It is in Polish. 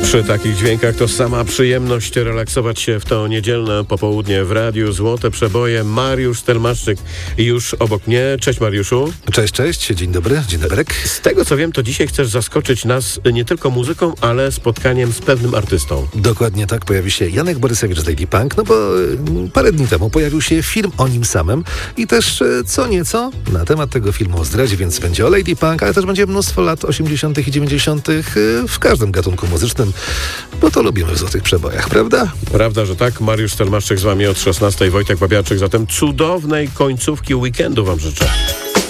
Przy takich dźwiękach to sama przyjemność relaksować się w to niedzielne popołudnie w radiu. Złote przeboje. Mariusz Stelmaszczyk już obok mnie. Cześć Mariuszu. Cześć. Dzień dobry. Dzień doberek. Z tego co wiem, to dzisiaj chcesz zaskoczyć nas nie tylko muzyką, ale spotkaniem z pewnym artystą. Dokładnie tak. Pojawi się Janek Borysewicz z Lady Punk, bo parę dni temu pojawił się film o nim samym i też co nieco na temat tego filmu zdradzi, więc będzie o Lady Punk, ale też będzie mnóstwo lat 80. i 90. w każdym gatunku muzycznym, bo to lubimy w złotych przebojach, prawda? Prawda, że tak. Mariusz Stelmaszczyk z wami od 16. Wojtek Babiarczyk. Zatem cudownej końcówki weekendu wam życzę.